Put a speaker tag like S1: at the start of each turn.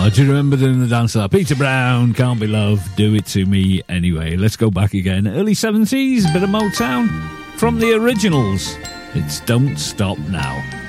S1: Oh, do you remember doing the dance to that? Peter Brown, Can't Be Loved, Do It To Me Anyway. Let's go back again. Early 70s, bit of Motown from the originals. It's Don't Stop Now.